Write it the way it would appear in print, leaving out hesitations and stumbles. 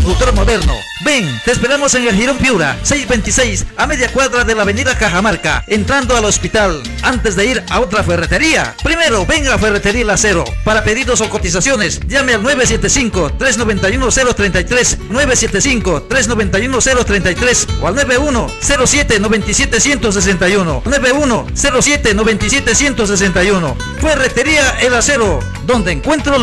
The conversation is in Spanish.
agricultor moderno. Ven, te esperamos en el Jirón Piura, 626, a media cuadra de la avenida Cajamarca, entrando al hospital, antes de ir a otra ferretería. Primero, ven a Ferretería El Acero. Para pedidos o cotizaciones, llame al 975-391-033, 975-391-033 o al 91-07-97-161, 91-07-97-161. Ferretería El Acero, donde encuentro